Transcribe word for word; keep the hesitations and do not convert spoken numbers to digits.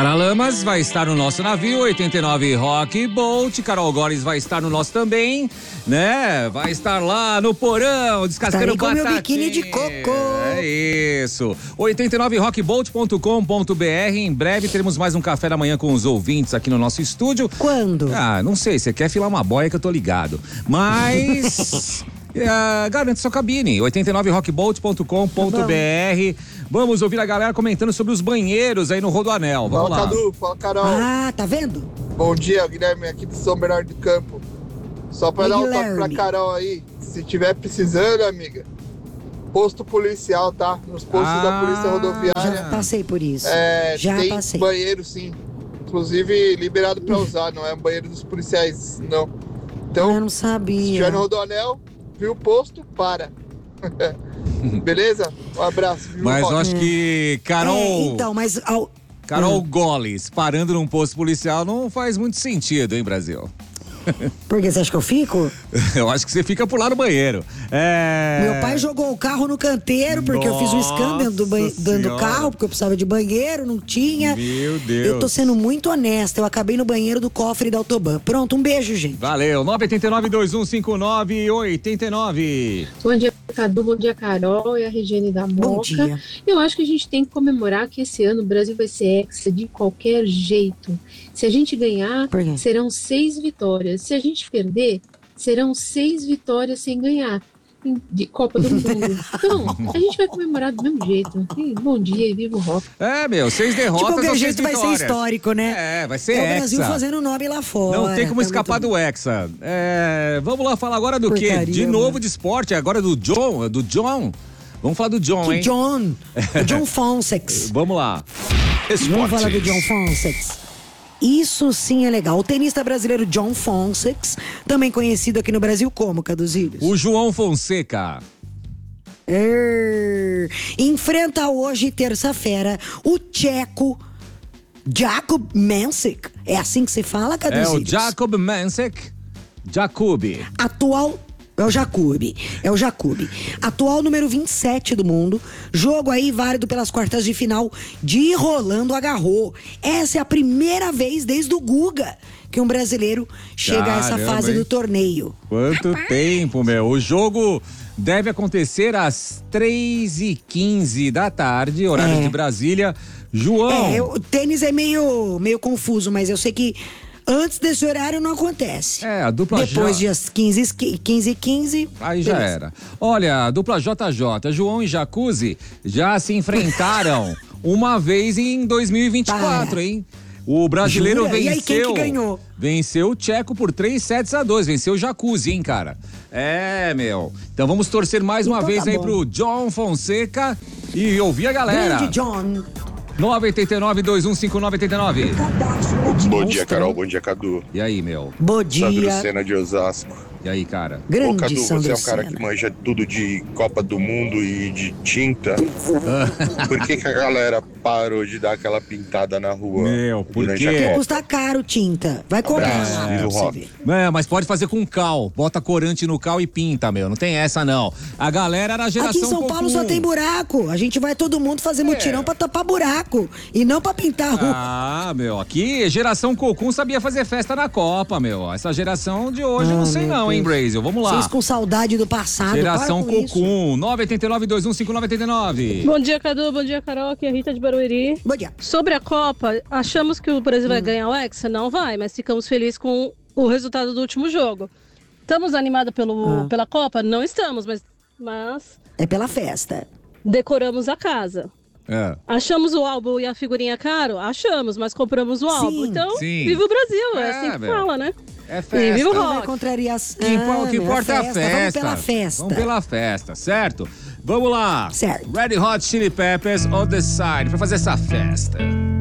Paralamas vai estar no nosso navio, oitenta e nove Rock Bolt. Carol Gomes vai estar no nosso também, né? Vai estar lá no porão, descascando batatinha. Com meu biquíni de coco. É isso. oitenta e nove rock bolt ponto com ponto b r. Em breve teremos mais um café da manhã com os ouvintes aqui no nosso estúdio. Quando? Ah, não sei, você quer filar uma boia que eu tô ligado. Mas... Uh, garante sua cabine, oitenta e nove rock bolt ponto com ponto b r. Vamos ouvir a galera comentando sobre os banheiros aí no Rodoanel. Vamos fala, lá. Cadu, fala, Carol. Ah, tá vendo? Bom dia, Guilherme, aqui de São Bernardo do Campo. Só pra Ei, dar um Guilherme. toque pra Carol aí, se tiver precisando, amiga, posto policial, tá? Nos postos Ah, da Polícia Rodoviária. Já passei por isso. É, Já tem passei. banheiro, sim. Inclusive, liberado pra usar, não é um banheiro dos policiais, não. Então, Eu não se sabia. estiver no Rodoanel, viu o posto, para. Beleza? Um abraço. Viu, Mas eu Rock? acho que Carol... É, então, mas... Ao... Carol Hum. Goles parando num posto policial não faz muito sentido, hein, Brasil? Por que você acha que eu fico? Eu acho que você fica por lá no banheiro. É... Meu pai jogou o carro no canteiro porque eu fiz um escândalo dentro do, banhe- Nossa dentro do Senhora. carro, porque eu precisava de banheiro, não tinha. Meu Deus. Eu tô sendo muito honesta, eu acabei no banheiro do cofre da Autoban. Pronto, um beijo, gente. Valeu, nove oito nove, dois um cinco nove, oito nove. Bom dia, Cadu, bom dia, Carol e a Regiane da Moca. Bom dia. Eu acho que a gente tem que comemorar que esse ano o Brasil vai ser hexa de qualquer jeito. Se a gente ganhar, Por quê? serão seis vitórias. Se a gente perder, serão seis vitórias sem ganhar em- de Copa do Mundo. Então, a gente vai comemorar do mesmo jeito. E bom dia e viva o rock. É, meu, seis De derrotas ou qualquer seis jeito vai ser vitórias. histórico, né? É, vai ser É o hexa. Brasil fazendo nome lá fora. Não tem como Tá escapar muito do Hexa. É, vamos lá falar agora do quê? Porcaria, De novo mano. de esporte, agora do John, do John. Vamos falar do John, Que hein? John, o John Fonsex. Vamos lá. Vamos falar do John Fonsex. Isso sim é legal. O tenista brasileiro John Fonsex, também conhecido aqui no Brasil como, Caduzílios? O João Fonseca. Er, enfrenta hoje, terça-feira, o tcheco Jakub Mensik. É assim que se fala, É Caduzílios? o Jakub Mensik. Jacobi. Atual... É o Jacobi, é o Jacobi. Atual número vinte e sete do mundo. Jogo aí válido pelas quartas de final de Rolando Agarrou. Essa é a primeira vez desde o Guga que um brasileiro chega a essa Caramba, fase hein? do torneio. Quanto tempo, meu. O jogo deve acontecer às três e quinze da tarde, horário É. de Brasília. João. É, eu- o tênis é meio, meio confuso, mas eu sei que antes desse horário não acontece. É, a dupla Depois J. dias quinze e quinze. Aí já beleza. era. Olha, a dupla J J, João e Jacuzzi já se enfrentaram uma vez em dois mil e vinte e quatro, Para. hein? O brasileiro Jura? E venceu. aí, quem que ganhou? Venceu o tcheco por três sets a dois. Venceu o Jacuzzi, hein, cara? É, meu. Então vamos torcer mais uma Então vez tá aí bom. pro John Fonseca e ouvir a galera. Grande John. nove oito nove, dois um cinco nove, oito nove. Bom dia, Carol. Bom dia, Cadu. E aí, meu? Bom Sandro dia. Sena de Osasco. E aí, cara? Ô, Grande Cadu, Sandro você é um cara Senna. que manja tudo de Copa do Mundo e de tinta. Por que, que a galera parou de dar aquela pintada na rua Meu, por durante quê? a Copa? Custa caro tinta. Vai comprar Abraço, lá viva pra o você rock. ver. É, mas pode fazer com cal. Bota corante no cal e pinta, meu. Não tem essa, não. A galera era a geração Aqui em São Paulo Cocum. só tem buraco. A gente vai todo mundo fazer mutirão pra tapar buraco. E não pra pintar a rua. Ah, meu, aqui geração Cocum sabia fazer festa na Copa, meu. Essa geração de hoje eu não Ah, sei meu não, hein, Deus. Brasil? Vamos lá. Vocês com saudade do passado. Geração para com isso. Cocum, nove oito nove, dois um cinco nove, oito nove. Bom dia, Cadu. Bom dia, Carol. Aqui é a Rita de Barueri. Bom dia. Sobre a Copa, achamos que o Brasil vai ganhar o Hexa? Não vai, mas ficamos felizes com o resultado do último jogo. Estamos animados pelo, Ah. pela Copa? Não estamos, mas, mas É pela festa. decoramos a casa. É. Achamos o álbum e a figurinha caro? Achamos, mas compramos o álbum. Então, sim. viva o Brasil, é, É, assim que meu. fala, né? É E festa. viva o Não vai rock. contrariar as... Que impo- o que meu, importa é a festa. Vamos pela festa. Vamos pela festa, certo? Vamos lá. Certo. Red Hot Chili Peppers on the side pra fazer essa festa.